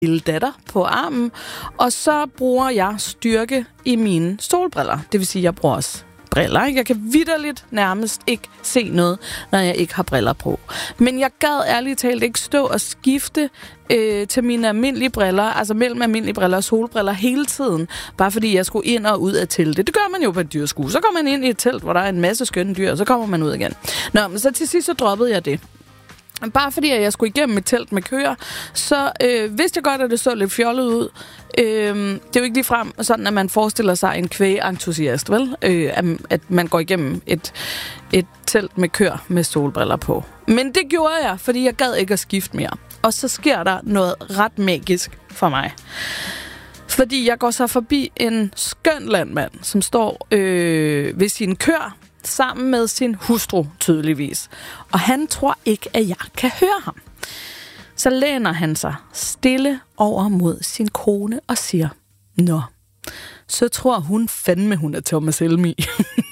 lille datter på armen, og så bruger jeg styrke i mine solbriller. Det vil sige, at jeg bruger også briller. Ikke? Jeg kan vitterligt nærmest ikke se noget, når jeg ikke har briller på. Men jeg gad ærligt talt ikke stå og skifte til mine almindelige briller, altså mellem almindelige briller og solbriller hele tiden, bare fordi jeg skulle ind og ud af teltet. Det gør man jo på et dyrskue. Så går man ind i et telt, hvor der er en masse skønne dyr, og så kommer man ud igen. Nå, men så til sidst så droppede jeg det. Bare fordi at jeg skulle igennem et telt med køer, så vidste jeg godt, at det så lidt fjollet ud. Det er jo ikke ligefrem sådan, at man forestiller sig en kvægentusiast, vel? At man går igennem et telt med køer med solbriller på. Men det gjorde jeg, fordi jeg gad ikke at skifte mere. Og så sker der noget ret magisk for mig. Fordi jeg går så forbi en skøn landmand, som står ved sine køer, sammen med sin hustru, tydeligvis. Og han tror ikke, at jeg kan høre ham. Så læner han sig stille over mod sin kone og siger, nå, så tror hun fandme, hun er Thomas Helmig.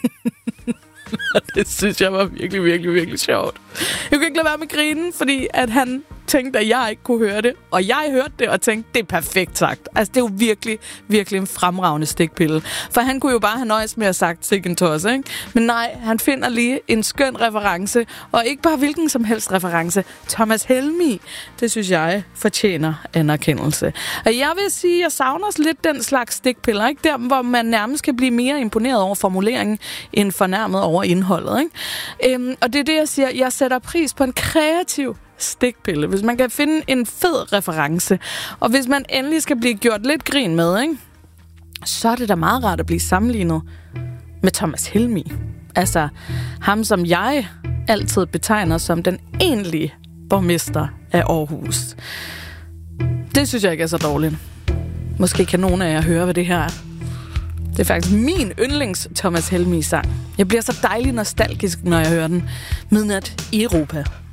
Det synes jeg var virkelig, virkelig, virkelig sjovt. Jeg kunne ikke lade være med grinen, fordi at han tænkte, at jeg ikke kunne høre det. Og jeg hørte det og tænkte, det er perfekt sagt. Altså, det er jo virkelig, virkelig en fremragende stikpille. For han kunne jo bare have nøjes med at have sagt sikken tosse, ikke? Men nej, han finder lige en skøn reference. Og ikke bare hvilken som helst reference. Thomas Helmig, det synes jeg fortjener anerkendelse. Og jeg vil sige, at jeg savner lidt den slags stikpiller, ikke? Der, hvor man nærmest kan blive mere imponeret over formuleringen, end fornærmet over indholdet, ikke? Og det er det, jeg siger. Jeg sætter pris på en kreativ stikpille. Hvis man kan finde en fed reference, og hvis man endelig skal blive gjort lidt grin med, ikke? Så er det da meget rart at blive sammenlignet med Thomas Helmig. Altså ham, som jeg altid betegner som den egentlige borgmester af Aarhus. Det synes jeg ikke er så dårligt. Måske kan nogen af jer høre, hvad det her er. Det er faktisk min yndlings Thomas Helmig-sang. Jeg bliver så dejlig nostalgisk, når jeg hører den. Midnat i Europa.